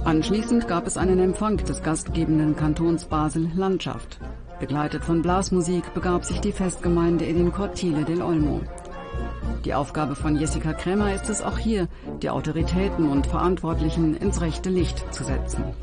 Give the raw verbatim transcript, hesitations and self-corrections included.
Anschließend gab es einen Empfang des gastgebenden Kantons Basel-Landschaft. Begleitet von Blasmusik begab sich die Festgemeinde in den Cortile del Olmo. Die Aufgabe von Jessica Krämer ist es auch hier, die Autoritäten und Verantwortlichen ins rechte Licht zu setzen.